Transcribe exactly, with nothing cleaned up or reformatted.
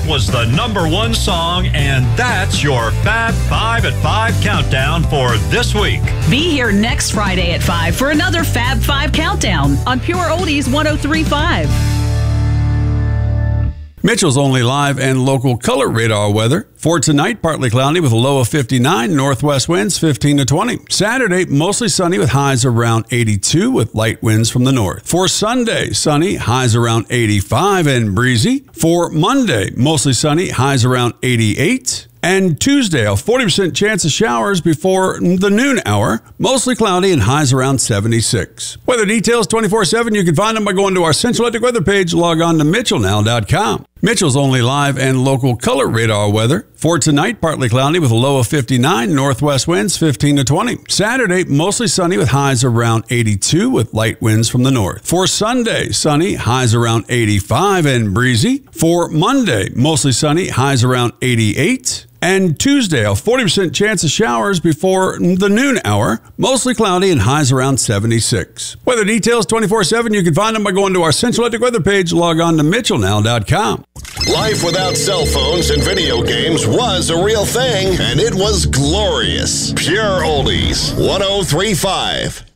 That was the number one song, and that's your Fab five at five countdown for this week. Be here next Friday at five for another Fab five countdown on Pure Oldies one oh three point five. Mitchell's only live and local color radar weather. For tonight, partly cloudy with a low of fifty-nine, northwest winds fifteen to twenty. Saturday, mostly sunny with highs around eighty-two with light winds from the north. For Sunday, sunny, highs around eighty-five and breezy. For Monday, mostly sunny, highs around eighty-eight. And Tuesday, a forty percent chance of showers before the noon hour. Mostly cloudy and highs around seventy-six. Weather details twenty-four seven. You can find them by going to our Central Electric weather page. Log on to Mitchell Now dot com. Mitchell's only live and local color radar weather. For tonight, partly cloudy with a low of fifty-nine, northwest winds fifteen to twenty. Saturday, mostly sunny with highs around eighty-two with light winds from the north. For Sunday, sunny, highs around eighty-five and breezy. For Monday, mostly sunny, highs around eighty-eight. And Tuesday, a forty percent chance of showers before the noon hour. Mostly cloudy and highs around seventy-six. Weather details twenty-four seven. You can find them by going to our Central Electric weather page. Log on to Mitchell Now dot com. Life without cell phones and video games was a real thing, and it was glorious. Pure Oldies, one oh three point five.